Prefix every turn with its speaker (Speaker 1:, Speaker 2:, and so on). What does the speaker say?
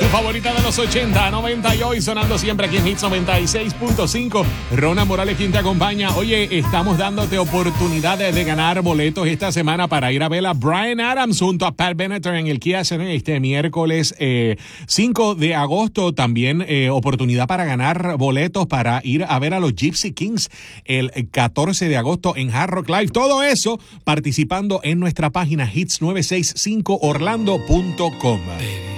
Speaker 1: favorita de los 80, 90 y hoy sonando siempre aquí en Hits 96.5. Rona Morales quien te acompaña. Oye, estamos dándote oportunidad de ganar boletos esta semana para ir a ver a Bryan Adams junto a Pat Benatar en el Kia Center este miércoles 5 de agosto. También oportunidad para ganar boletos para ir a ver a los Gypsy Kings el 14 de agosto en Hard Rock Live. Todo eso participando en nuestra página hits965orlando.com.